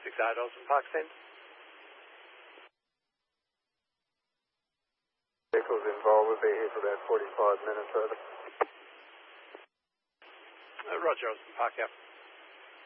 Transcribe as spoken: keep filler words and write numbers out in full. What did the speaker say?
six Idols in Park Center. Vehicles involved will be here for about forty-five minutes over. Uh, Roger, Austin Park, yeah.